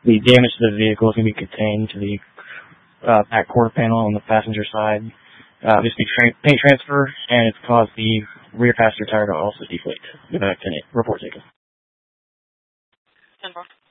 The damage to the vehicle is going to be contained to the back quarter panel on the passenger side. This will be paint transfer, and it's caused the rear passenger tire to also deflate. Go back to report taken.